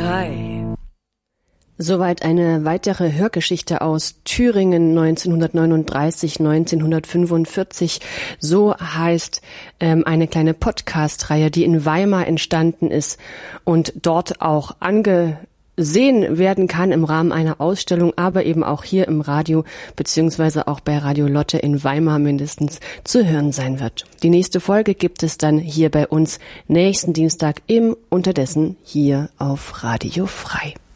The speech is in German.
frei. Soweit eine weitere Hörgeschichte aus Thüringen 1939-1945. So heißt eine kleine Podcast-Reihe, die in Weimar entstanden ist und dort auch angesehen werden kann im Rahmen einer Ausstellung, aber eben auch hier im Radio beziehungsweise auch bei Radio Lotte in Weimar mindestens zu hören sein wird. Die nächste Folge gibt es dann hier bei uns nächsten Dienstag unterdessen hier auf Radio Frei.